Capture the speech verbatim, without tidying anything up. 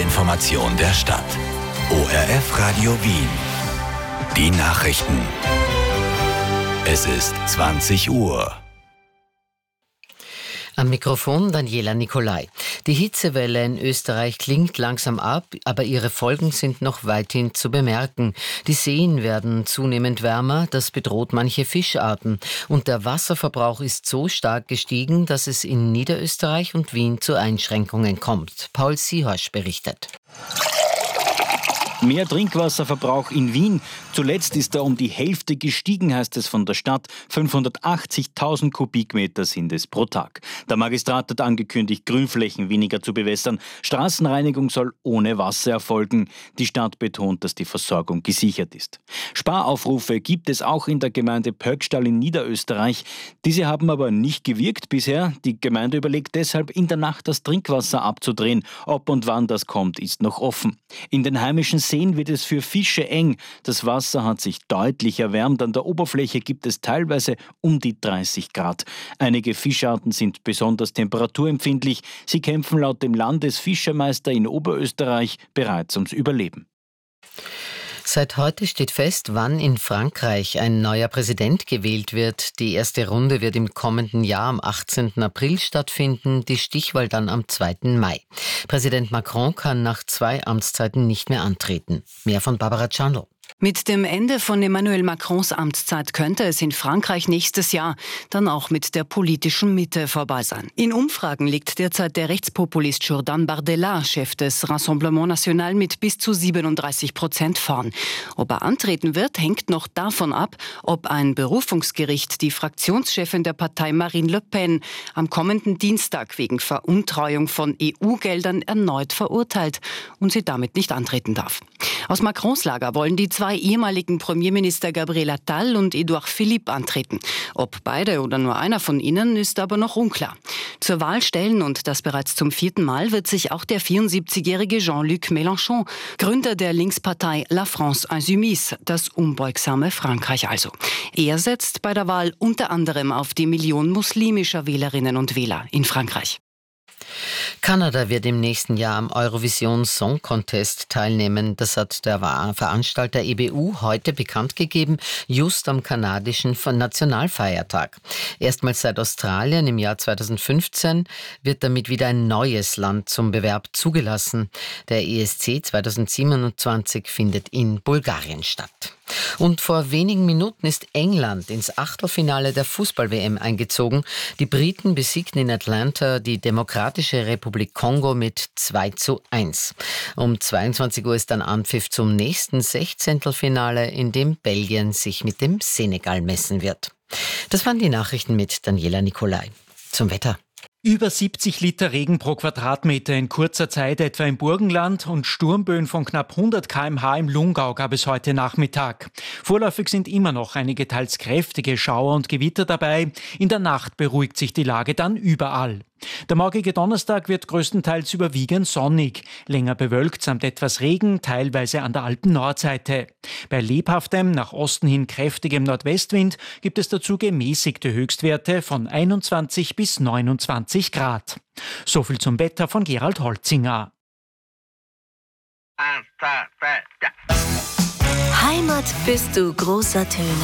Information der Stadt. O R F Radio Wien. Die Nachrichten. Es ist zwanzig Uhr. Am Mikrofon Daniela Nicolai. Die Hitzewelle in Österreich klingt langsam ab, aber ihre Folgen sind noch weithin zu bemerken. Die Seen werden zunehmend wärmer, das bedroht manche Fischarten. Und der Wasserverbrauch ist so stark gestiegen, dass es in Niederösterreich und Wien zu Einschränkungen kommt. Paul Siehorsch berichtet. Mehr Trinkwasserverbrauch in Wien. Zuletzt ist er um die Hälfte gestiegen, heißt es von der Stadt. fünfhundertachtzigtausend Kubikmeter sind es pro Tag. Der Magistrat hat angekündigt, Grünflächen weniger zu bewässern. Straßenreinigung soll ohne Wasser erfolgen. Die Stadt betont, dass die Versorgung gesichert ist. Sparaufrufe gibt es auch in der Gemeinde Pöckstall in Niederösterreich. Diese haben aber nicht gewirkt bisher. Die Gemeinde überlegt deshalb, in der Nacht das Trinkwasser abzudrehen. Ob und wann das kommt, ist noch offen. In den heimischen Seen wird es für Fische eng. Das Wasser hat sich deutlich erwärmt. An der Oberfläche gibt es teilweise um die dreißig Grad. Einige Fischarten sind besonders temperaturempfindlich. Sie kämpfen laut dem Landesfischermeister in Oberösterreich bereits ums Überleben. Seit heute steht fest, wann in Frankreich ein neuer Präsident gewählt wird. Die erste Runde wird im kommenden Jahr am achtzehnten April stattfinden, die Stichwahl dann am zweiten Mai. Präsident Macron kann nach zwei Amtszeiten nicht mehr antreten. Mehr von Barbara Czandl. Mit dem Ende von Emmanuel Macrons Amtszeit könnte es in Frankreich nächstes Jahr dann auch mit der politischen Mitte vorbei sein. In Umfragen liegt derzeit der Rechtspopulist Jordan Bardella, Chef des Rassemblement National, mit bis zu siebenunddreißig Prozent vorn. Ob er antreten wird, hängt noch davon ab, ob ein Berufungsgericht die Fraktionschefin der Partei Marine Le Pen am kommenden Dienstag wegen Veruntreuung von E U-Geldern erneut verurteilt und sie damit nicht antreten darf. Aus Macrons Lager wollen die zwei ehemaligen Premierminister Gabriel Attal und Édouard Philippe antreten. Ob beide oder nur einer von ihnen, ist aber noch unklar. Zur Wahl stellen, und das bereits zum vierten Mal, wird sich auch der vierundsiebzigjährige Jean-Luc Mélenchon, Gründer der Linkspartei La France Insoumise, das unbeugsame Frankreich also. Er setzt bei der Wahl unter anderem auf die Million muslimischer Wählerinnen und Wähler in Frankreich. Kanada wird im nächsten Jahr am Eurovision Song Contest teilnehmen. Das hat der Veranstalter E B U heute bekannt gegeben, just am kanadischen Nationalfeiertag. Erstmals seit Australien im Jahr zweitausendfünfzehn wird damit wieder ein neues Land zum Bewerb zugelassen. Der E S C zweitausendsiebenundzwanzig findet in Bulgarien statt. Und vor wenigen Minuten ist England ins Achtelfinale der Fußball-W M eingezogen. Die Briten besiegten in Atlanta die Demokratische Republik Kongo mit zwei zu eins. Um zweiundzwanzig Uhr ist dann Anpfiff zum nächsten Sechzehntelfinale, in dem Belgien sich mit dem Senegal messen wird. Das waren die Nachrichten mit Daniela Nicolai. Zum Wetter. Über siebzig Liter Regen pro Quadratmeter in kurzer Zeit etwa im Burgenland und Sturmböen von knapp hundert Kilometer pro Stunde im Lungau gab es heute Nachmittag. Vorläufig sind immer noch einige teils kräftige Schauer und Gewitter dabei. In der Nacht beruhigt sich die Lage dann überall. Der morgige Donnerstag wird größtenteils überwiegend sonnig. Länger bewölkt samt etwas Regen, teilweise an der Alpen-Nordseite. Bei lebhaftem, nach Osten hin kräftigem Nordwestwind gibt es dazu gemäßigte Höchstwerte von einundzwanzig bis neunundzwanzig Grad. So viel zum Wetter von Gerald Holzinger. Heimat bist du großer Töne.